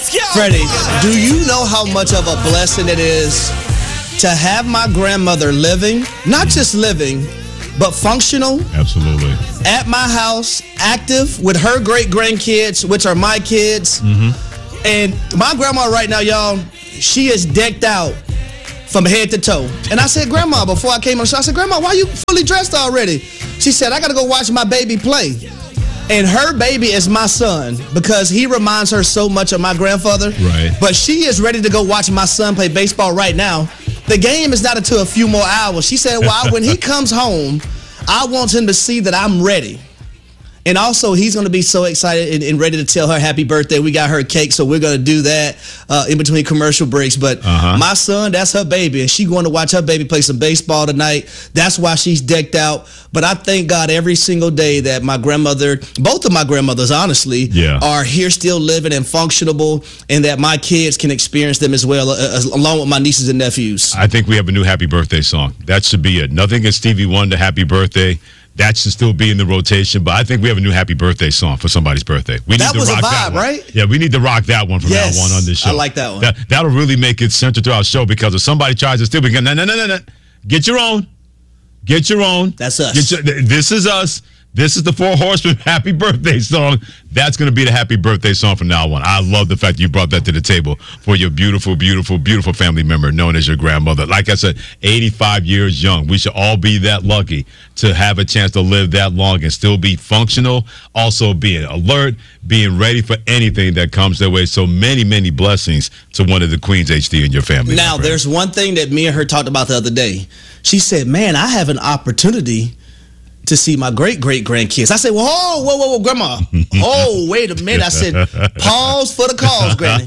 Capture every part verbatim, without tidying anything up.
Let's go. Freddie, do you know how much of a blessing it is to have my grandmother living, not just living, but functional? Absolutely. At my house, active with her great grandkids, which are my kids. Mm-hmm. And my grandma right now, y'all, she is decked out from head to toe. And I said, Grandma, before I came on the show, I said, Grandma, why are you fully dressed already? She said, I got to go watch my baby play. And her baby is my son because he reminds her so much of my grandfather. Right. But she is ready to go watch my son play baseball right now. The game is not until a few more hours. She said, well, when he comes home, I want him to see that I'm ready. And also, he's going to be so excited and, and ready to tell her happy birthday. We got her cake, so we're going to do that uh, in between commercial breaks. But uh-huh. my son, that's her baby, and she's going to watch her baby play some baseball tonight. That's why she's decked out. But I thank God every single day that my grandmother, both of my grandmothers, honestly, yeah. are here still living and functionable, and that my kids can experience them as well, uh, along with my nieces and nephews. I think we have a new happy birthday song. That should be it. Nothing against Stevie Wonder, happy birthday. That should still be in the rotation, but I think we have a new happy birthday song for somebody's birthday. We that need to was rock a vibe, that one. right? Yeah, we need to rock that one from yes, now on on this show. I like that one. That, that'll really make it central to our show because if somebody tries to steal, we go, no, no, no, no, no. Get your own. Get your own. That's us. Get your, this is us. This is the Four Horsemen happy birthday song. That's going to be the happy birthday song from now on. I love the fact that you brought that to the table for your beautiful, beautiful, beautiful family member known as your grandmother. Like I said, eighty-five years young. We should all be that lucky to have a chance to live that long and still be functional, also being alert, being ready for anything that comes their way. So many, many blessings to one of the Queens H D and your family. Now, there's one thing that me and her talked about the other day. She said, man, I have an opportunity to see my great-great-grandkids. I said, well, whoa, whoa, whoa, whoa, Grandma. Oh, wait a minute. I said, pause for the cause, Granny.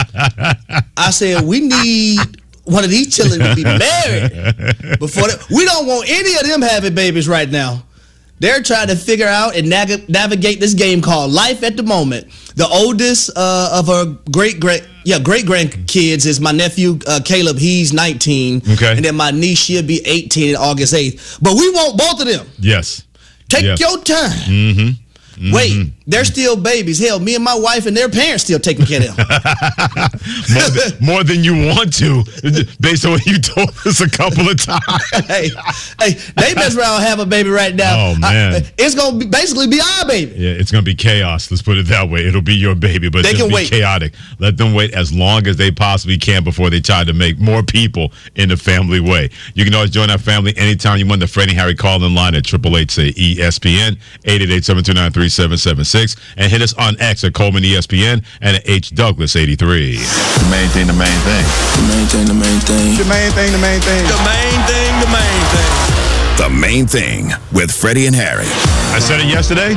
I said, we need one of these children to be married before they, we don't want any of them having babies right now. They're trying to figure out and nav- navigate this game called life at the moment. The oldest uh, of her great great yeah great grandkids is my nephew uh, Caleb. He's nineteen, okay, and then my niece, she'll be eighteen on August eighth. But we want both of them. Yes, take yes. your time. Mm-hmm. Mm-hmm. Wait, they're still babies. Hell, me and my wife and their parents still taking care of them. more, than, more than you want to, based on what you told us a couple of times. hey, hey, they mess around and have a baby right now. Oh, man. I, it's going to basically be our baby. Yeah, it's going to be chaos. Let's put it that way. It'll be your baby, but they it's going to be wait. chaotic. Let them wait as long as they possibly can before they try to make more people in the family way. You can always join our family anytime you want the Freddie Harry call-in line at eight eight eight, say, E S P N, eight eight eight, seven two nine, three seven seven six, and hit us on X at Coleman E S P N and at H Douglas eighty-three. The main thing, the main thing. The main thing, the main thing. The main thing, the main thing. The main thing, the main thing. The Main Thing with Freddie and Harry. I said it yesterday.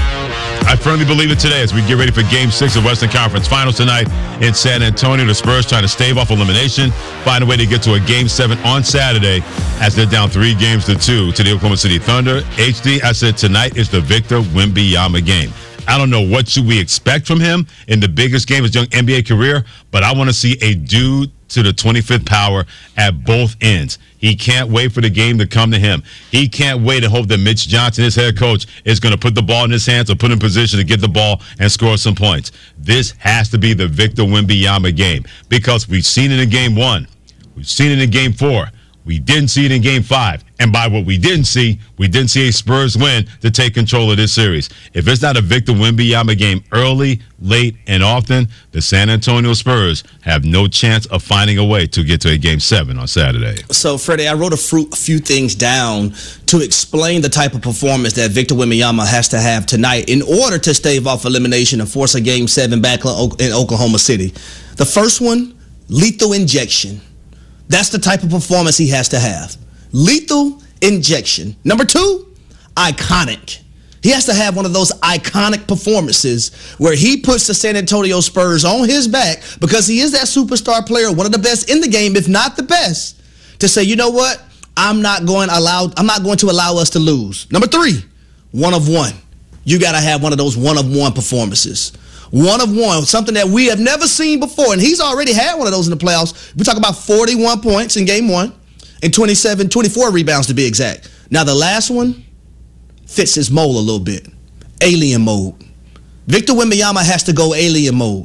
I firmly believe it today as we get ready for Game six of Western Conference Finals tonight in San Antonio. The Spurs trying to stave off elimination, find a way to get to a Game seven on Saturday as they're down three games to two to the Oklahoma City Thunder. H D, I said tonight is the Victor Wembanyama game. I don't know what should we expect from him in the biggest game of his young N B A career, but I want to see a dude to the twenty-fifth power at both ends. He can't wait for the game to come to him. He can't wait and hope that Mitch Johnson, his head coach, is going to put the ball in his hands or put him in position to get the ball and score some points. This has to be the Victor Wembanyama game because we've seen it in game one. We've seen it in game four. We didn't see it in game five. And by what we didn't see, we didn't see a Spurs win to take control of this series. If it's not a Victor Wembanyama game early, late, and often, the San Antonio Spurs have no chance of finding a way to get to a game seven on Saturday. So, Freddie, I wrote a, fru- a few things down to explain the type of performance that Victor Wembanyama has to have tonight in order to stave off elimination and force a game seven back in Oklahoma City. The first one, lethal injection. That's the type of performance he has to have. Lethal injection. Number two, iconic. He has to have one of those iconic performances where he puts the San Antonio Spurs on his back because he is that superstar player, one of the best in the game, if not the best, to say, you know what? I'm not going to allow, I'm not going to allow us to lose. Number three, one of one. You got to have one of those one of one performances. One of one, something that we have never seen before. And he's already had one of those in the playoffs. We talk about forty-one points in game one and twenty-seven, twenty-four rebounds to be exact. Now, the last one fits his mold a little bit. Alien mode. Victor Wembanyama has to go alien mode.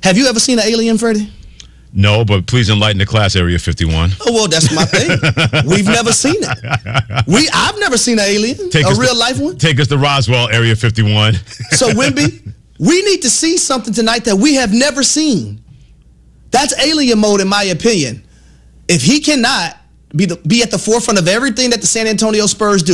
Have you ever seen an alien, Freddie? No, but please enlighten the class, Area fifty-one. Oh, well, that's my thing. We've never seen it. We, I've never seen an alien, Take a us real to, life one. Take us to Roswell, Area fifty-one. So, Wimby, we need to see something tonight that we have never seen. That's alien mode, in my opinion. If he cannot be, the, be at the forefront of everything that the San Antonio Spurs do,